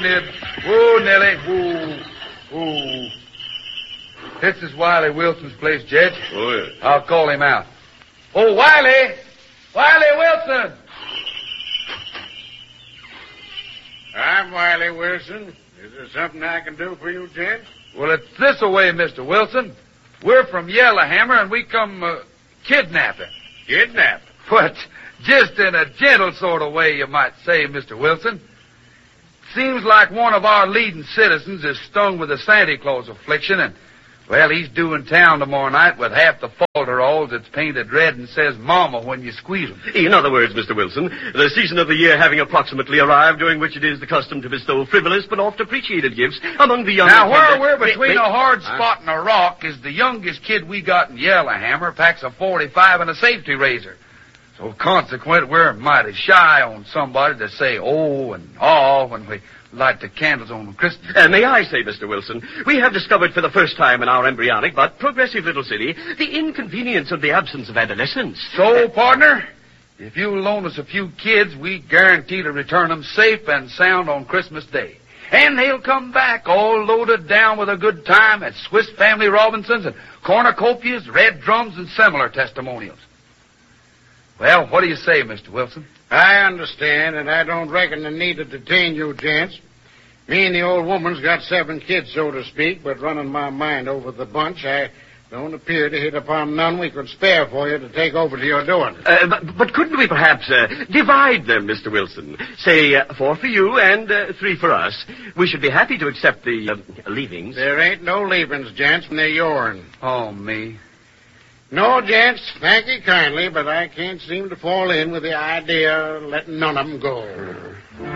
Ned. Whoa, Nellie. Whoa. Whoa. This is Wiley Wilson's place, Jed. Oh, yes. I'll call him out. Oh, Wiley! Wiley Wilson! I'm Wiley Wilson. Is there something I can do for you, gents? Well, it's this away, Mr. Wilson. We're from Yellowhammer, and we come kidnapping. Kidnapping? But just in a gentle sort of way, you might say, Mr. Wilson. Seems like one of our leading citizens is stung with the Santa Claus affliction, and, well, he's due in town tomorrow night with half the folderols that's painted red and says Mama when you squeeze them. In other words, Mr. Wilson, the season of the year having approximately arrived, during which it is the custom to bestow frivolous but oft appreciated gifts among the young... Now, where we're between a hard spot and a rock is the youngest kid we got in Yellowhammer packs a .45 and a safety razor. So, consequent, we're mighty shy on somebody to say oh and aw when we light the candles on Christmas. May I say, Mr. Wilson, we have discovered for the first time in our embryonic but progressive little city the inconvenience of the absence of adolescence. So, partner, if you'll loan us a few kids, we guarantee to return them safe and sound on Christmas Day. And they'll come back all loaded down with a good time at Swiss Family Robinsons and cornucopias, red drums, and similar testimonials. Well, what do you say, Mr. Wilson? I understand, and I don't reckon the need to detain you, gents. Me and the old woman's got 7 kids, so to speak, but running my mind over the bunch, I don't appear to hit upon none we could spare for you to take over to your doing. But couldn't we perhaps divide them, Mr. Wilson? Say 4 for you and 3 for us. We should be happy to accept the leavings. There ain't no leavings, gents, and they're yourn. Oh, me. No, gents, thank you kindly, but I can't seem to fall in with the idea of letting none of them go.